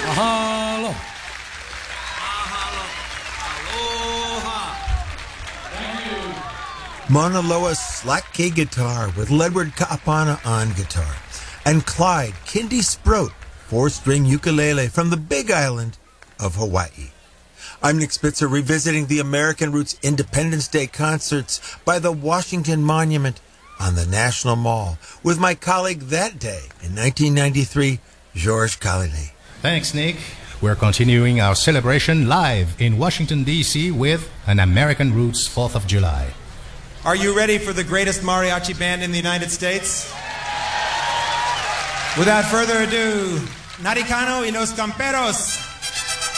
Mahalo. Mauna Loa slack K guitar with Ledward Kaapana on guitar, and Clyde Kindy Sprout 4-string ukulele from the Big Island of Hawaii. I'm Nick Spitzer, revisiting the American Roots Independence Day concerts by the Washington Monument on the National Mall with my colleague that day in 1993, Georges Collinet. Thanks, Nick. We're continuing our celebration live in Washington, D.C. with an American Roots 4th of July. Are you ready for the greatest mariachi band in the United States? Without further ado, Naricano y los Camperos.